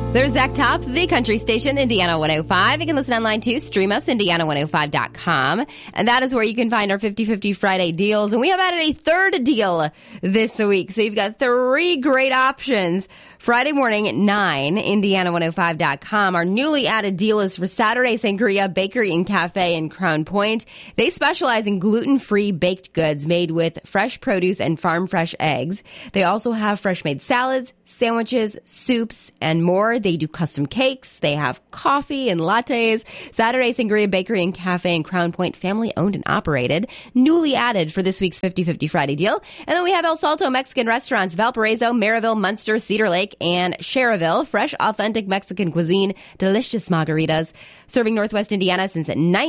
There's Zach Top, the country station, Indiana 105. You can listen online too. Stream us, Indiana105.com. And that is where you can find our 50-50 Friday deals. And we have added a third deal this week. So you've got 3 great options. Friday morning at 9, Indiana105.com. Our newly added deal is for Saturday Sangria Bakery and Cafe in Crown Point. They specialize in gluten-free baked goods made with fresh produce and farm-fresh eggs. They also have fresh-made salads, sandwiches, soups, and more. They do custom cakes. They have coffee and lattes. Saturday Sangria Bakery and Cafe in Crown Point, family owned and operated. Newly added for this week's 50-50 Friday deal. And then we have El Salto Mexican Restaurants, Valparaiso, Maryville, Munster, Cedar Lake, and Cherville. Fresh, authentic Mexican cuisine, delicious margaritas. Serving Northwest Indiana since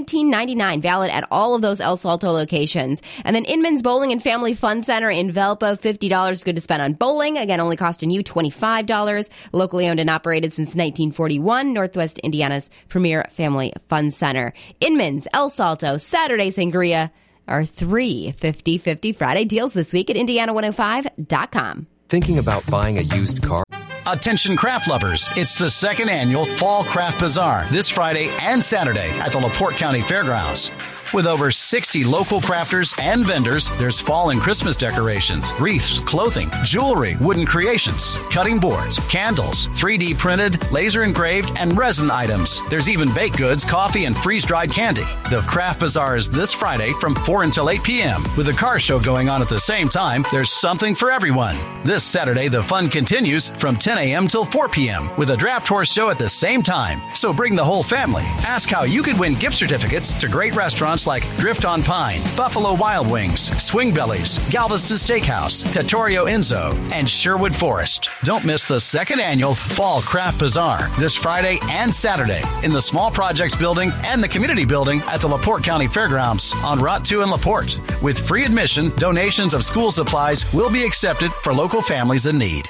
1999. Valid at all of those El Salto locations. And then Inman's Bowling and Family Fun Center in Valpo, $50 good to spend on bowling. Again, only costing you $25. Locally owned and operated since 1941. Northwest Indiana's premier family fun center. Inman's, El Salto, Saturday Sangria are 3 50-50 Friday deals this week at Indiana105.com. Thinking about buying a used car? Attention craft lovers, it's the second annual Fall Craft Bazaar this Friday and Saturday at the LaPorte County Fairgrounds. With over 60 local crafters and vendors, there's fall and Christmas decorations, wreaths, clothing, jewelry, wooden creations, cutting boards, candles, 3D printed, laser engraved, and resin items. There's even baked goods, coffee, and freeze-dried candy. The Craft Bazaar is this Friday from 4 until 8 p.m. With a car show going on at the same time, there's something for everyone. This Saturday, the fun continues from 10 a.m. till 4 p.m. with a draft horse show at the same time. So bring the whole family. Ask how you could win gift certificates to great restaurants like Drift on Pine, Buffalo Wild Wings, Swing Bellies, Galveston Steakhouse, Trattoria Enzo, and Sherwood Forest. Don't miss the second annual Fall Craft Bazaar this Friday and Saturday in the Small Projects Building and the Community Building at the LaPorte County Fairgrounds on Route 2 in LaPorte. With free admission, donations of school supplies will be accepted for local families in need.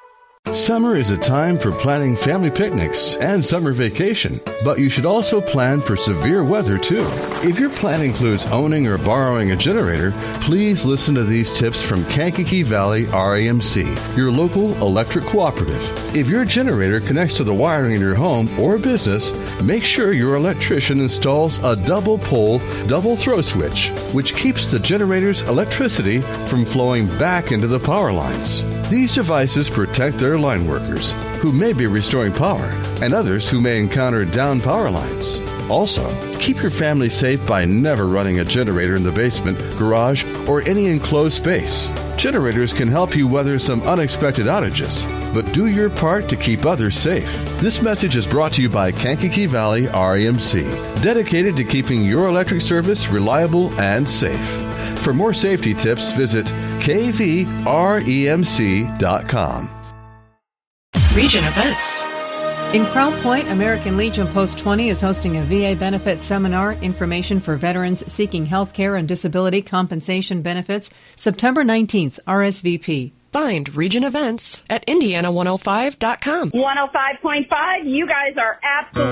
Summer is a time for planning family picnics and summer vacation, but you should also plan for severe weather too. If your plan includes owning or borrowing a generator, please listen to these tips from Kankakee Valley REMC, your local electric cooperative. If your generator connects to the wiring in your home or business, make sure your electrician installs a double-pole, double-throw switch, which keeps the generator's electricity from flowing back into the power lines. These devices protect their line workers, who may be restoring power, and others who may encounter down power lines. Also, keep your family safe by never running a generator in the basement, garage, or any enclosed space. Generators can help you weather some unexpected outages, but do your part to keep others safe. This message is brought to you by Kankakee Valley REMC, dedicated to keeping your electric service reliable and safe. For more safety tips, visit kvremc.com. Region events. In Crown Point, American Legion Post 20 is hosting a VA benefits seminar, information for veterans seeking health care and disability compensation benefits, September 19th, RSVP. Find region events at Indiana105.com. 105.5, you guys are absolutely